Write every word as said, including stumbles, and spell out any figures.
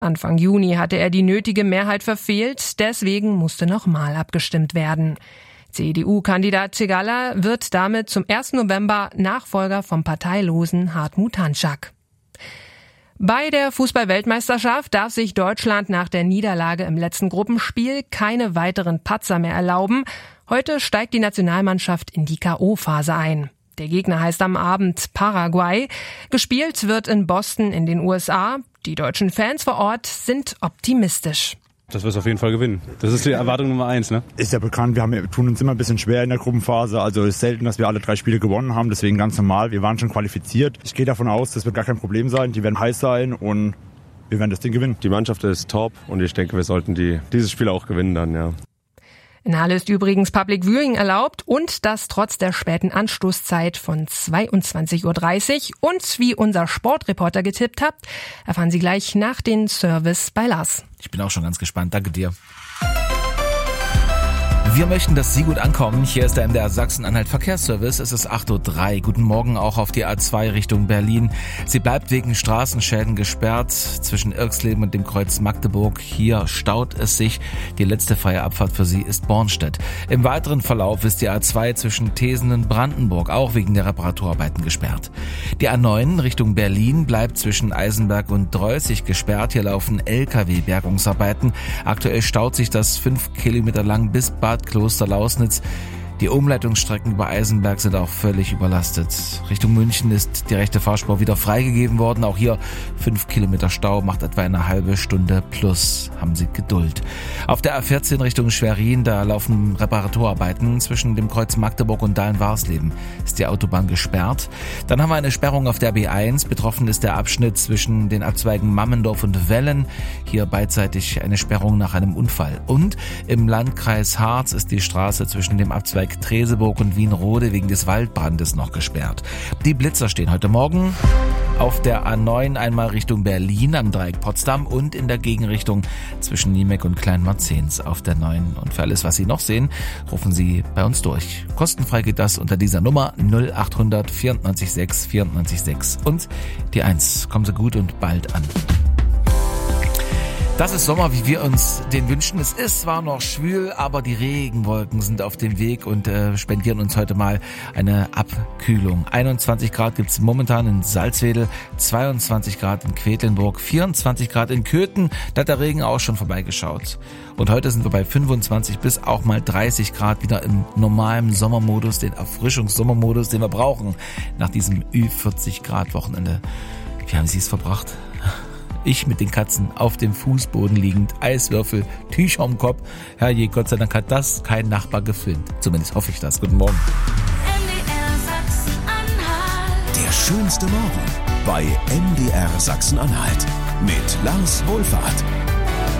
Anfang Juni hatte er die nötige Mehrheit verfehlt, deswegen musste nochmal abgestimmt werden. C D U-Kandidat Cigala wird damit zum ersten November Nachfolger vom parteilosen Hartmut Hanschak. Bei der Fußball-Weltmeisterschaft darf sich Deutschland nach der Niederlage im letzten Gruppenspiel keine weiteren Patzer mehr erlauben. Heute steigt die Nationalmannschaft in die K O-Phase ein. Der Gegner heißt am Abend Paraguay. Gespielt wird in Boston in den U S A. Die deutschen Fans vor Ort sind optimistisch. Dass wir es auf jeden Fall gewinnen. Das ist die Erwartung Nummer eins, ne? Ist ja bekannt, wir, haben, wir tun uns immer ein bisschen schwer in der Gruppenphase. Also es ist selten, dass wir alle drei Spiele gewonnen haben. Deswegen ganz normal. Wir waren schon qualifiziert. Ich gehe davon aus, das wird gar kein Problem sein. Die werden heiß sein und wir werden das Ding gewinnen. Die Mannschaft ist top und ich denke, wir sollten die, dieses Spiel auch gewinnen dann, ja. In Halle ist übrigens Public Viewing erlaubt und das trotz der späten Anstoßzeit von zweiundzwanzig Uhr dreißig. Und wie unser Sportreporter getippt hat, erfahren Sie gleich nach den Service bei Lars. Ich bin auch schon ganz gespannt. Danke dir. Wir möchten, dass Sie gut ankommen. Hier ist der M D R Sachsen-Anhalt Verkehrsservice. Es ist acht Uhr drei. Guten Morgen auch auf die A zwei Richtung Berlin. Sie bleibt wegen Straßenschäden gesperrt zwischen Irxleben und dem Kreuz Magdeburg. Hier staut es sich. Die letzte freie Abfahrt für Sie ist Bornstedt. Im weiteren Verlauf ist die A zwei zwischen Thesen und Brandenburg auch wegen der Reparaturarbeiten gesperrt. Die A neun Richtung Berlin bleibt zwischen Eisenberg und Dreußig gesperrt. Hier laufen L K W-Bergungsarbeiten. Aktuell staut sich das fünf Kilometer lang bis Bad Kloster-Lausnitz. Die Umleitungsstrecken über Eisenberg sind auch völlig überlastet. Richtung München ist die rechte Fahrspur wieder freigegeben worden. Auch hier fünf Kilometer Stau, macht etwa eine halbe Stunde plus. Haben Sie Geduld. Auf der A vierzehn Richtung Schwerin, da laufen Reparaturarbeiten. Zwischen dem Kreuz Magdeburg und Dahlen-Warsleben ist die Autobahn gesperrt. Dann haben wir eine Sperrung auf der B eins. Betroffen ist der Abschnitt zwischen den Abzweigen Mammendorf und Wellen. Hier beidseitig eine Sperrung nach einem Unfall. Und im Landkreis Harz ist die Straße zwischen dem Abzweig Treseburg und Wienrode wegen des Waldbrandes noch gesperrt. Die Blitzer stehen heute Morgen auf der A neun einmal Richtung Berlin am Dreieck Potsdam und in der Gegenrichtung zwischen Niemek und Kleinmarzens auf der neun. Und für alles, was Sie noch sehen, rufen Sie bei uns durch. Kostenfrei geht das unter dieser Nummer null acht hundert vierundneunzig sechs vierundneunzig sechs und die eins. Kommen Sie gut und bald an. Das ist Sommer, wie wir uns den wünschen. Es ist zwar noch schwül, aber die Regenwolken sind auf dem Weg und äh, spendieren uns heute mal eine Abkühlung. einundzwanzig Grad gibt's momentan in Salzwedel, zweiundzwanzig Grad in Quedlinburg, vierundzwanzig Grad in Köthen. Da hat der Regen auch schon vorbeigeschaut. Und heute sind wir bei fünfundzwanzig bis auch mal dreißig Grad wieder im normalen Sommermodus, den Erfrischungssommermodus, den wir brauchen nach diesem Ü vierzig Grad Wochenende. Wie haben Sie es verbracht? Ich mit den Katzen auf dem Fußboden liegend, Eiswürfel, Tücher am Kopf. Herrje, Gott sei Dank hat das kein Nachbar gefilmt. Zumindest hoffe ich das. Guten Morgen. M D R Sachsen-Anhalt. Der schönste Morgen bei M D R Sachsen-Anhalt mit Lars Wohlfahrt.